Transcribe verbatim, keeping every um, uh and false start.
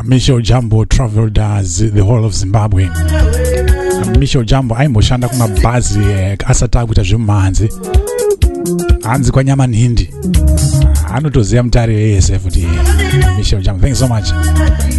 Michel Jambo traveled as the whole of Zimbabwe. Michel Jambo aimboshanda kumabhazi asata kuita zvemumanzi hanzi kwanyama nhindi anotoziva mutare wese futi Michel Jambo. Thank you so much.